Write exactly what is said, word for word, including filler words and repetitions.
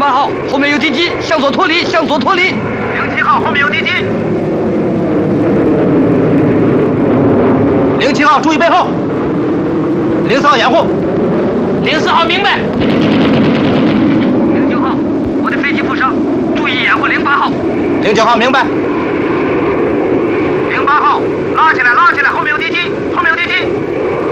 八号，后面有敌机，向左脱离，向左脱离。 零七号，后面有敌机。 零七号，注意背后。零四号掩护。 零四号明白。零九号，我的飞机负伤，注意掩护零八号。 零九号明白。 零八号，拉起来，拉起来，后面。